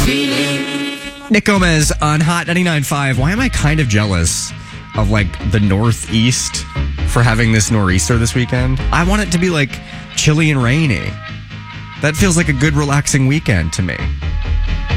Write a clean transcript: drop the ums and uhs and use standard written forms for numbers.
Nick Gomez on Hot 99.5. Why am I kind of jealous of like the Northeast for having this nor'easter this weekend? I want it to be like chilly and rainy. That feels like a good relaxing weekend to me.